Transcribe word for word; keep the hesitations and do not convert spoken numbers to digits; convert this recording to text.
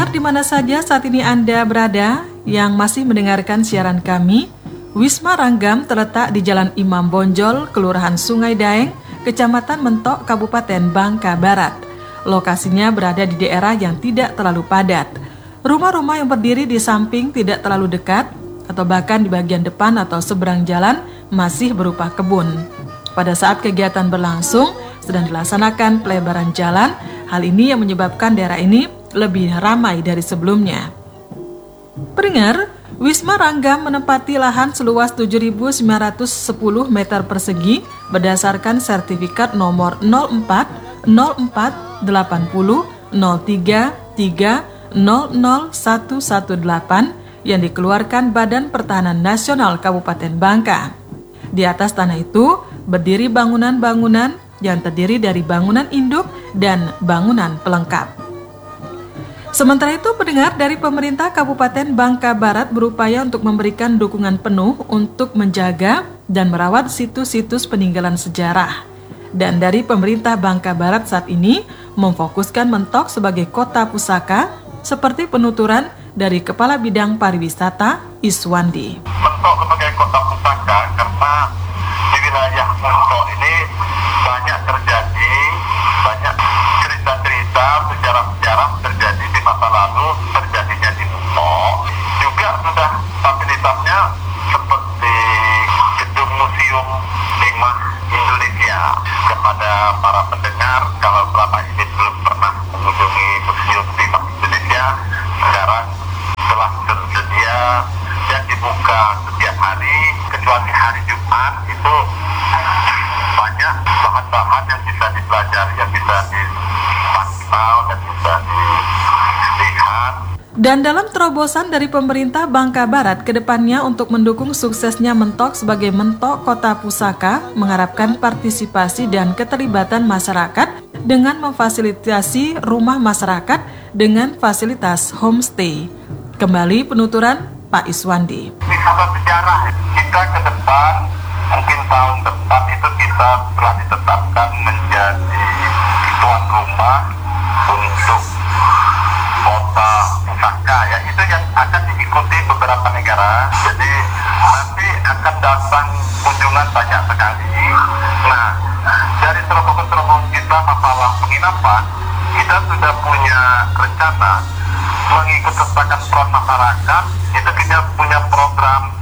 Pendengar di mana saja saat ini Anda berada yang masih mendengarkan siaran kami, Wisma Ranggam terletak di Jalan Imam Bonjol, Kelurahan Sungai Daeng, Kecamatan Mentok, Kabupaten Bangka Barat. Lokasinya berada di daerah yang tidak terlalu padat. Rumah-rumah yang berdiri di samping tidak terlalu dekat, atau bahkan di bagian depan atau seberang jalan masih berupa kebun. Pada saat kegiatan berlangsung, sedang dilaksanakan pelebaran jalan. Hal ini yang menyebabkan daerah ini lebih ramai dari sebelumnya. Pendengar, Wisma Ranggam menempati lahan seluas tujuh ribu sembilan ratus sepuluh meter persegi berdasarkan sertifikat nomor nol empat nol empat delapan nol nol tiga tiga nol nol satu satu delapan yang dikeluarkan Badan Pertahanan Nasional Kabupaten Bangka. Di atas tanah itu berdiri bangunan-bangunan yang terdiri dari bangunan induk dan bangunan pelengkap. Sementara itu, pendengar, dari pemerintah Kabupaten Bangka Barat berupaya untuk memberikan dukungan penuh untuk menjaga dan merawat situs-situs peninggalan sejarah. Dan dari pemerintah Bangka Barat saat ini memfokuskan Mentok sebagai kota pusaka seperti penuturan dari Kepala Bidang Pariwisata Iswandi. Mentok sebagai kota pusaka karena di wilayah Mentok ini banyak terjadi banyak cerita-cerita sejarah-sejarah terjadi di masa lalu terjadinya di Mentok. Juga sudah fasilitasnya seperti gedung museum Timah Indonesia. Kepada para pendengar, kalau selama ini belum pernah mengunjungi museum Timah Indonesia, sekarang telah tersedia dan dibuka setiap hari kecuali hari Jumat. Itu banyak bahan-bahan yang bisa dipelajari, yang bisa dipantau dan bisa dilihat. Dan dalam terobosan dari pemerintah Bangka Barat ke depannya untuk mendukung suksesnya Mentok sebagai Mentok Kota Pusaka, mengharapkan partisipasi dan keterlibatan masyarakat dengan memfasilitasi rumah masyarakat dengan fasilitas homestay. Kembali penuturan Pak Iswandi. Wisata sejarah kita ke depan, mungkin tahun depan itu kita telah ditetapkan menjadi tuan rumah untuk kota pusaka, ya itu yang akan diikuti beberapa negara. Jadi nanti akan datang kunjungan banyak sekali. Nah, dari terobosan-terobosan kita masalah penginapan, kita sudah punya rencana mengikut sertakan peran masyarakat. Itu kita punya program